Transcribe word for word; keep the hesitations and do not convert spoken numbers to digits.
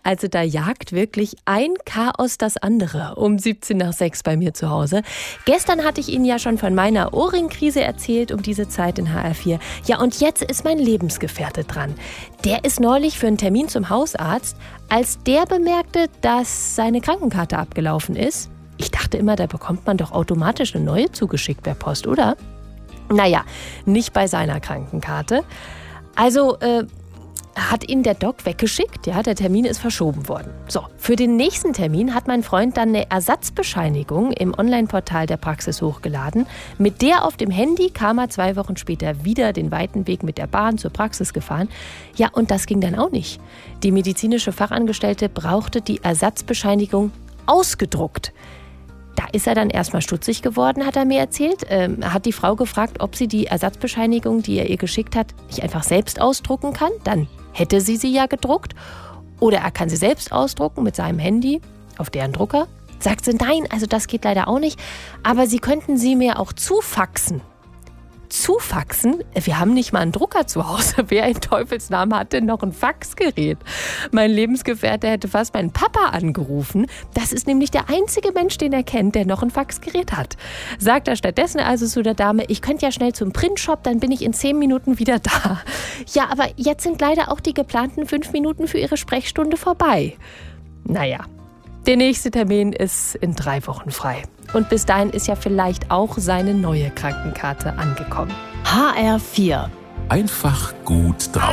Also da jagt wirklich ein Chaos das andere um siebzehn nach sechs bei mir zu Hause. Gestern hatte ich Ihnen ja schon von meiner Ohrringkrise erzählt um diese Zeit in H R vier. Ja, und jetzt ist mein Lebensgefährte dran. Der ist neulich für einen Termin zum Hausarzt, als der bemerkte, dass seine Krankenkarte abgelaufen ist. Ich dachte immer, da bekommt man doch automatisch eine neue zugeschickt per Post, oder? Naja, nicht bei seiner Krankenkarte. Also, äh, hat ihn der Doc weggeschickt, ja, der Termin ist verschoben worden. So, für den nächsten Termin hat mein Freund dann eine Ersatzbescheinigung im Online-Portal der Praxis hochgeladen. Mit der auf dem Handy kam er zwei Wochen später wieder den weiten Weg mit der Bahn zur Praxis gefahren. Ja, und das ging dann auch nicht. Die medizinische Fachangestellte brauchte die Ersatzbescheinigung ausgedruckt. Da ist er dann erstmal stutzig geworden, hat er mir erzählt. Ähm, hat die Frau gefragt, ob sie die Ersatzbescheinigung, die er ihr geschickt hat, nicht einfach selbst ausdrucken kann. Dann hätte sie sie ja gedruckt. Oder er kann sie selbst ausdrucken mit seinem Handy auf deren Drucker. Sagt sie, nein, also das geht leider auch nicht. Aber sie könnten sie mir auch zufaxen. Zufaxen? Wir haben nicht mal einen Drucker zu Hause. Wer in Teufelsnamen hat denn noch ein Faxgerät? Mein Lebensgefährte hätte fast meinen Papa angerufen. Das ist nämlich der einzige Mensch, den er kennt, der noch ein Faxgerät hat. Sagt er stattdessen also zu der Dame, ich könnte ja schnell zum Printshop, dann bin ich in zehn Minuten wieder da. Ja, aber jetzt sind leider auch die geplanten fünf Minuten für Ihre Sprechstunde vorbei. Naja, der nächste Termin ist in drei Wochen frei. Und bis dahin ist ja vielleicht auch seine neue Krankenkarte angekommen. H R vier. Einfach gut drauf.